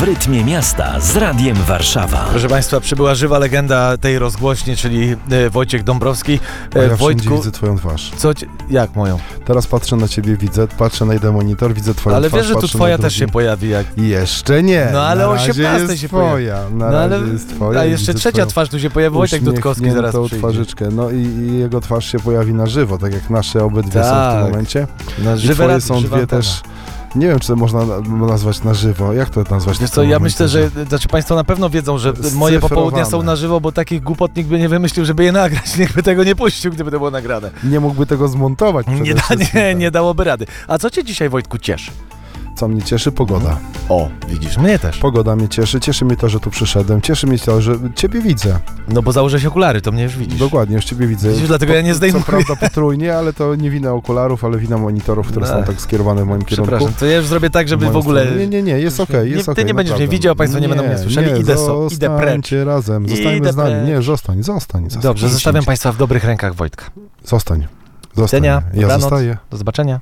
W rytmie miasta z Radiem Warszawa. Proszę Państwa, przybyła żywa legenda tej rozgłośni, czyli Wojciech Dąbrowski. Ja Wojtku, widzę twoją twarz. Jak moją? Teraz patrzę na ciebie, patrzę na jeden monitor, widzę twoją twarz. Ale wiesz, że tu twoja też się pojawi. Jeszcze nie. No ale o 18 się pojawi. Jest twoja. A jeszcze trzecia twarz tu się pojawi, Wojtek Dudkowski zaraz przyjdzie. Twarzyczkę. No i jego twarz się pojawi na żywo, tak jak nasze obydwie są w tym momencie. I twoje są dwie też. Nie wiem, czy to można nazwać na żywo. Jak to nazwać? Wiesz co, ja myślę, że Państwo na pewno wiedzą, że moje popołudnia są na żywo, bo takich głupot nikt by nie wymyślił, żeby je nagrać. Nikt by tego nie puścił, gdyby to było nagrane. Nie mógłby tego zmontować. Nie dałoby rady. A co cię dzisiaj, Wojtku, cieszy? Co mnie cieszy? Pogoda. O, widzisz, mnie też. Pogoda mnie cieszy. Cieszy mnie to, że tu przyszedłem. Cieszy mnie to, że ciebie widzę. No bo założę się okulary, to mnie już widzisz. Dokładnie, już ciebie widzę. Widzisz, dlatego ja nie zdejmuję. Co prawda potrójnie, ale to nie wina okularów, ale wina monitorów, które są tak skierowane w moim kierunku. Przepraszam, to ja już zrobię tak, żeby w ogóle... Nie, jest okej. Ty nie będziesz mnie widział, Państwo nie będą mnie słyszeli. Idę precz. Razem, zostańmy z nami. Nie, zostań. Dobrze, zostawiam Państwa w dobrych rękach Wojtka. Zostań. Do widzenia, ja zostaję. Do zobaczenia.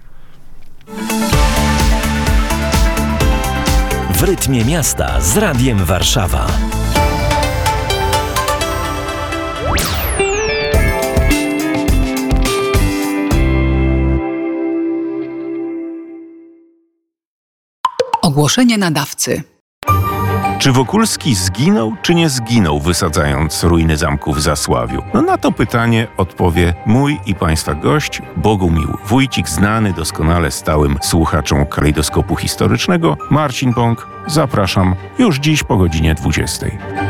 W rytmie miasta z Radiem Warszawa. Ogłoszenie nadawcy. Czy Wokulski zginął, czy nie zginął, wysadzając ruiny zamku w Zasławiu? No na to pytanie odpowie mój i Państwa gość, Bogumił Wójcik, znany doskonale stałym słuchaczom Kalejdoskopu Historycznego, Marcin Bąk. Zapraszam już dziś po godzinie 20.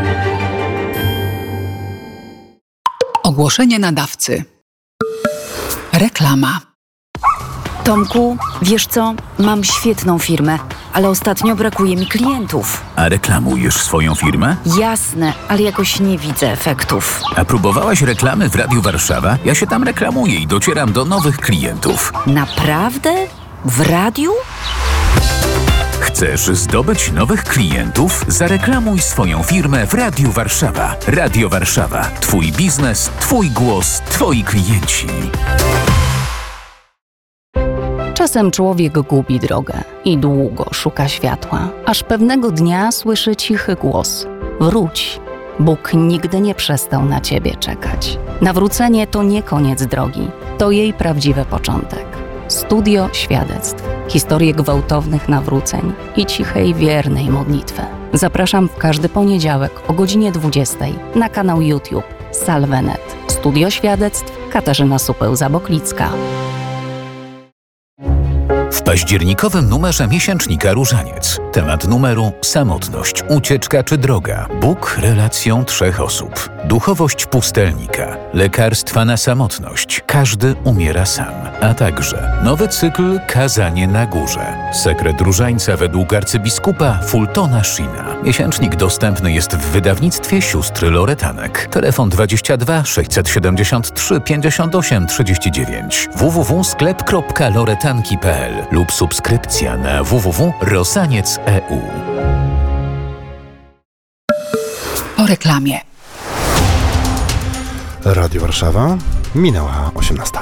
Ogłoszenie nadawcy. Reklama. Tomku, wiesz co? Mam świetną firmę, ale ostatnio brakuje mi klientów. A reklamujesz swoją firmę? Jasne, ale jakoś nie widzę efektów. A próbowałaś reklamy w Radiu Warszawa? Ja się tam reklamuję i docieram do nowych klientów. Naprawdę? W radiu? Chcesz zdobyć nowych klientów? Zareklamuj swoją firmę w Radiu Warszawa. Radio Warszawa. Twój biznes, twój głos, twoi klienci. Czasem człowiek gubi drogę i długo szuka światła, aż pewnego dnia słyszy cichy głos: wróć, Bóg nigdy nie przestał na ciebie czekać. Nawrócenie to nie koniec drogi, to jej prawdziwy początek. Studio świadectw, historie gwałtownych nawróceń i cichej, wiernej modlitwy. Zapraszam w każdy poniedziałek o godzinie 20 na kanał YouTube Salvenet. Studio świadectw Katarzyna Supeł-Zaboklicka. W październikowym numerze miesięcznika Różaniec. Temat numeru: samotność, ucieczka czy droga. Bóg relacją 3 osób. Duchowość pustelnika. Lekarstwa na samotność. Każdy umiera sam. A także nowy cykl Kazanie na górze. Sekret różańca według arcybiskupa Fultona Sheena. Miesięcznik dostępny jest w wydawnictwie sióstr Loretanek. Telefon 22 673 58 39. www.sklep.loretanki.pl lub subskrypcja na www.rosaniec.eu. Po reklamie. Radio Warszawa, minęła 18.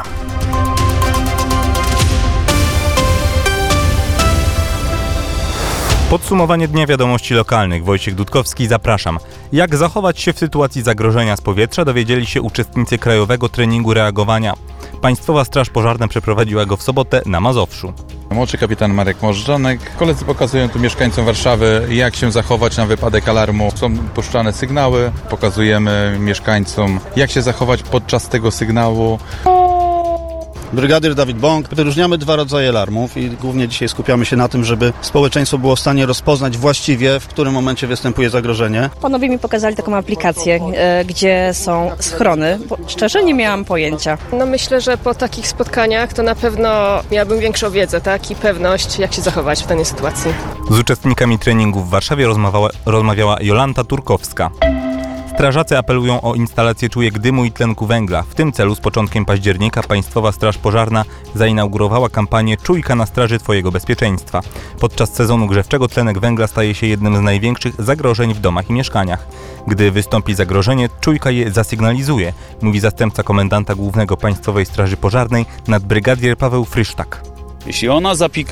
Podsumowanie dnia wiadomości lokalnych. Wojciech Dudkowski, zapraszam. Jak zachować się w sytuacji zagrożenia z powietrza, dowiedzieli się uczestnicy Krajowego Treningu Reagowania. Państwowa Straż Pożarna przeprowadziła go w sobotę na Mazowszu. Młodszy kapitan Marek Możdżanek. Koledzy pokazują tu mieszkańcom Warszawy, jak się zachować na wypadek alarmu. Są puszczane sygnały, pokazujemy mieszkańcom, jak się zachować podczas tego sygnału. Brygadyr Dawid Bąk. Wyróżniamy 2 rodzaje alarmów i głównie dzisiaj skupiamy się na tym, żeby społeczeństwo było w stanie rozpoznać właściwie, w którym momencie występuje zagrożenie. Panowie mi pokazali taką aplikację, gdzie są schrony. Szczerze nie miałam pojęcia. No myślę, że po takich spotkaniach to na pewno miałabym większą wiedzę, tak? I pewność, jak się zachować w danej sytuacji. Z uczestnikami treningu w Warszawie rozmawiała Jolanta Turkowska. Strażacy apelują o instalację czujek dymu i tlenku węgla. W tym celu z początkiem października Państwowa Straż Pożarna zainaugurowała kampanię Czujka na straży Twojego bezpieczeństwa. Podczas sezonu grzewczego tlenek węgla staje się jednym z największych zagrożeń w domach i mieszkaniach. Gdy wystąpi zagrożenie, czujka je zasygnalizuje, mówi zastępca komendanta głównego Państwowej Straży Pożarnej nadbrygadier Paweł Frysztak. Jeśli ona zapika,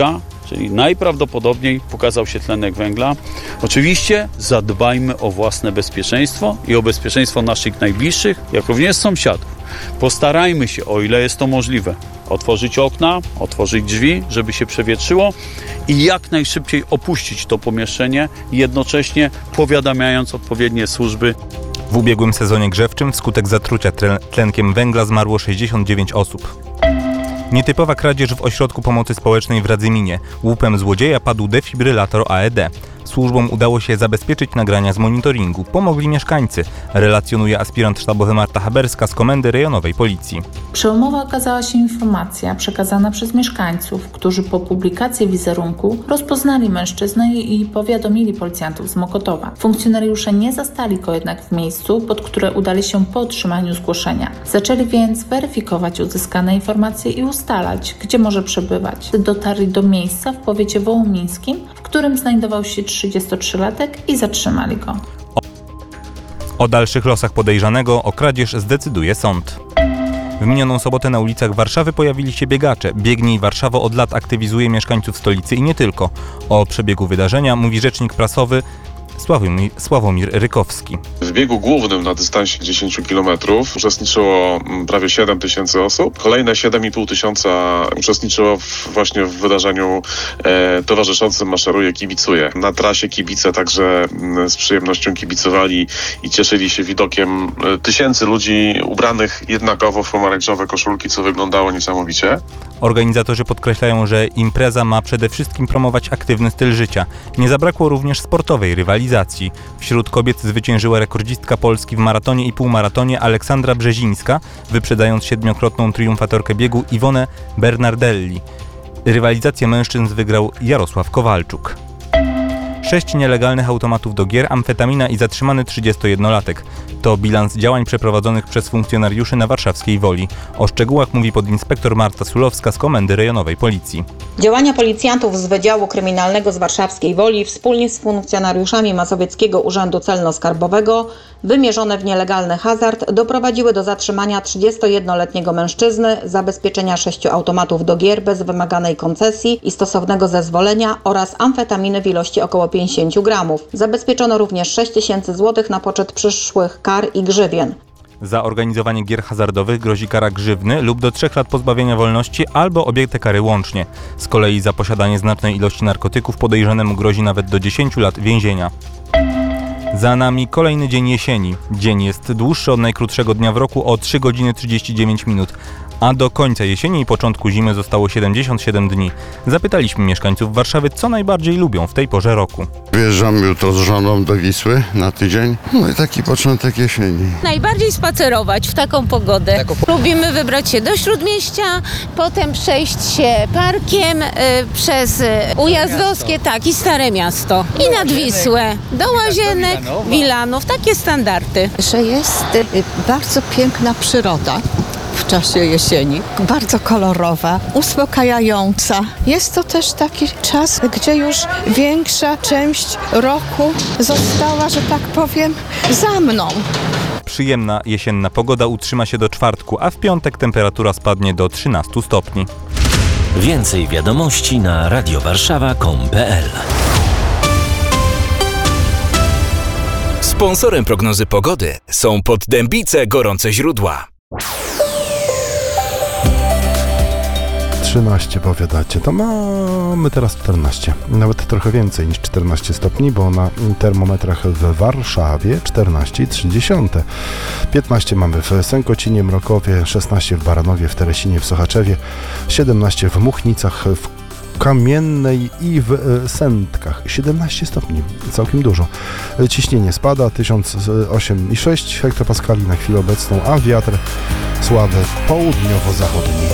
czyli najprawdopodobniej pokazał się tlenek węgla. Oczywiście zadbajmy o własne bezpieczeństwo i o bezpieczeństwo naszych najbliższych, jak również sąsiadów. Postarajmy się, o ile jest to możliwe, otworzyć okna, otworzyć drzwi, żeby się przewietrzyło i jak najszybciej opuścić to pomieszczenie, jednocześnie powiadamiając odpowiednie służby. W ubiegłym sezonie grzewczym wskutek zatrucia tlenkiem węgla zmarło 69 osób. Nietypowa kradzież w ośrodku pomocy społecznej w Radzyminie. Łupem złodzieja padł defibrylator AED. Służbom udało się zabezpieczyć nagrania z monitoringu. Pomogli mieszkańcy, relacjonuje aspirant sztabowy Marta Haberska z Komendy Rejonowej Policji. Przełomowa okazała się informacja przekazana przez mieszkańców, którzy po publikacji wizerunku rozpoznali mężczyznę i powiadomili policjantów z Mokotowa. Funkcjonariusze nie zastali go jednak w miejscu, pod które udali się po otrzymaniu zgłoszenia. Zaczęli więc weryfikować uzyskane informacje i ustalać, gdzie może przebywać. Dotarli do miejsca w powiecie wołomińskim, w którym znajdował się 33-latek i zatrzymali go. O dalszych losach podejrzanego o kradzież zdecyduje sąd. W minioną sobotę na ulicach Warszawy pojawili się biegacze. Biegnij Warszawo od lat aktywizuje mieszkańców stolicy i nie tylko. O przebiegu wydarzenia mówi rzecznik prasowy Sławomir Rykowski. W biegu głównym na dystansie 10 km uczestniczyło prawie 7 tysięcy osób. Kolejne 7,5 tysiąca uczestniczyło właśnie w wydarzeniu towarzyszącym Maszeruje, kibicuje. Na trasie kibice także z przyjemnością kibicowali i cieszyli się widokiem tysięcy ludzi ubranych jednakowo w pomarańczowe koszulki, co wyglądało niesamowicie. Organizatorzy podkreślają, że impreza ma przede wszystkim promować aktywny styl życia. Nie zabrakło również sportowej rywalizacji. Wśród kobiet zwyciężyła rekordzistka Polski w maratonie i półmaratonie Aleksandra Brzezińska, wyprzedzając 7-krotną triumfatorkę biegu Iwonę Bernardelli. Rywalizację mężczyzn wygrał Jarosław Kowalczuk. 6 nielegalnych automatów do gier, amfetamina i zatrzymany 31-latek. To bilans działań przeprowadzonych przez funkcjonariuszy na warszawskiej Woli. O szczegółach mówi podinspektor Marta Sulowska z Komendy Rejonowej Policji. Działania policjantów z Wydziału Kryminalnego z warszawskiej Woli wspólnie z funkcjonariuszami Mazowieckiego Urzędu Celno-Skarbowego wymierzone w nielegalny hazard doprowadziły do zatrzymania 31-letniego mężczyzny, zabezpieczenia 6 automatów do gier bez wymaganej koncesji i stosownego zezwolenia oraz amfetaminy w ilości około 50 gramów. Zabezpieczono również 6 tysięcy złotych na poczet przyszłych kar i grzywien. Za organizowanie gier hazardowych grozi kara grzywny lub do 3 lat pozbawienia wolności albo obie te kary łącznie. Z kolei za posiadanie znacznej ilości narkotyków podejrzanemu grozi nawet do 10 lat więzienia. Za nami kolejny dzień jesieni. Dzień jest dłuższy od najkrótszego dnia w roku o 3 godziny 39 minut. A do końca jesieni i początku zimy zostało 77 dni. Zapytaliśmy mieszkańców Warszawy, co najbardziej lubią w tej porze roku. Wyjeżdżam jutro z żoną do Wisły na tydzień. No i taki początek jesieni. Najbardziej spacerować w taką pogodę. Lubimy wybrać się do Śródmieścia, potem przejść się parkiem przez Ujazdowskie, tak, i Stare Miasto. I nad Wisłę, do Łazienek, Wilanów, takie standardy. Że jest bardzo piękna przyroda w czasie jesieni, bardzo kolorowa, uspokajająca. Jest to też taki czas, gdzie już większa część roku została, że tak powiem, za mną. Przyjemna jesienna pogoda utrzyma się do czwartku, a w piątek temperatura spadnie do 13 stopni. Więcej wiadomości na radiowarszawa.com.pl. Sponsorem prognozy pogody są Poddębice Gorące Źródła. 13 powiadacie, to mamy teraz 14, nawet trochę więcej niż 14 stopni, bo na termometrach w Warszawie 14,3. 15 mamy w Sękocinie, Mrokowie, 16 w Baranowie, w Teresinie, w Sochaczewie, 17 w Muchnicach, w Kamiennej i w Sętkach. 17 stopni, całkiem dużo. Ciśnienie spada, 1008,6 hektopaskali na chwilę obecną, a wiatr słaby południowo-zachodni.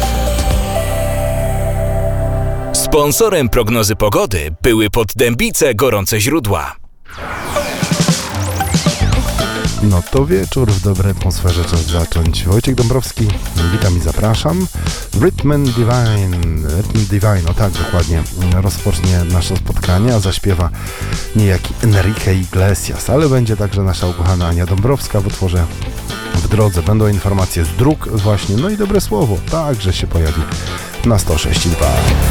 Sponsorem prognozy pogody były Poddębice Gorące Źródła. No to wieczór w dobrej atmosferze, czas zacząć. Wojciech Dąbrowski, witam i zapraszam. Rhythm Divine, o tak dokładnie, rozpocznie nasze spotkanie, a zaśpiewa niejaki Enrique Iglesias, ale będzie także nasza ukochana Ania Dąbrowska w utworze W drodze. Będą informacje z dróg właśnie, no i dobre słowo także się pojawi na 106.2.